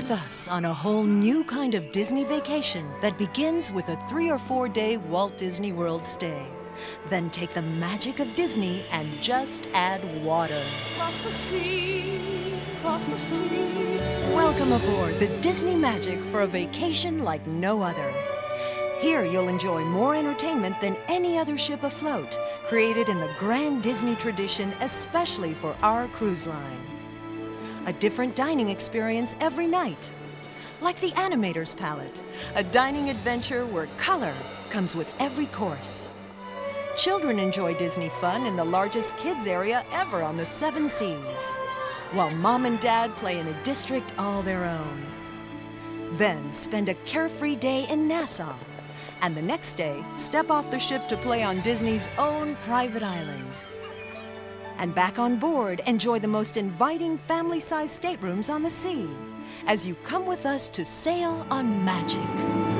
with us on a whole new kind of Disney vacation that begins with a 3 or 4 day Walt Disney World stay. Then take the magic of Disney and just add water. Cross the sea, cross the sea. Welcome aboard the Disney Magic for a vacation like no other. Here you'll enjoy more entertainment than any other ship afloat, created in the grand Disney tradition especially for our cruise line. A different dining experience every night. Like the Animator's Palette, a dining adventure where color comes with every course. Children enjoy Disney fun in the largest kids area ever on the 7 seas, while Mom and Dad play in a district all their own. Then spend a carefree day in Nassau, and the next day step off the ship to play on Disney's own private island. And back on board, enjoy the most inviting family-sized staterooms on the sea as you come with us to sail on magic.